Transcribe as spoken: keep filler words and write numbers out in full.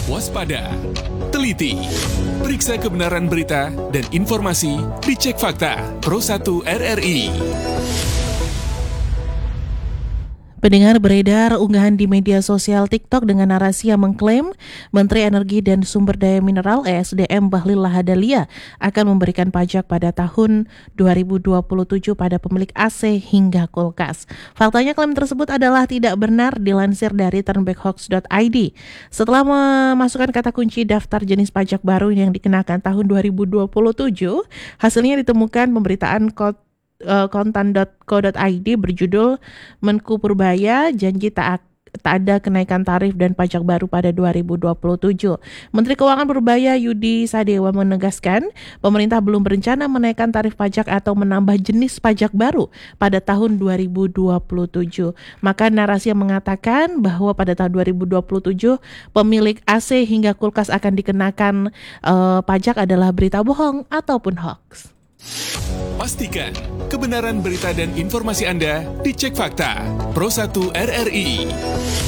Waspada, teliti, periksa kebenaran berita dan informasi dicek fakta Pro satu R R I. Pendengar, beredar unggahan di media sosial TikTok dengan narasi yang mengklaim Menteri Energi dan Sumber Daya Mineral E S D M Bahlil Lahadalia akan memberikan pajak pada tahun dua ribu dua puluh tujuh pada pemilik A C hingga kulkas. Faktanya klaim tersebut adalah tidak benar, dilansir dari turnbackhoax dot I D. Setelah memasukkan kata kunci daftar jenis pajak baru yang dikenakan tahun dua ribu dua puluh tujuh, hasilnya ditemukan pemberitaan kode kontan dot co dot I D berjudul Menku Purbaya janji tak tak ada kenaikan tarif dan pajak baru pada dua ribu dua puluh tujuh. Menteri Keuangan Purbaya Yudi Sadewa menegaskan pemerintah belum berencana menaikkan tarif pajak atau menambah jenis pajak baru pada tahun dua ribu dua puluh tujuh. Maka narasi yang mengatakan bahwa pada tahun dua ribu dua puluh tujuh pemilik A C hingga kulkas akan dikenakan uh, pajak adalah berita bohong ataupun hoax. Pastikan kebenaran berita dan informasi Anda dicek fakta Pro satu R R I.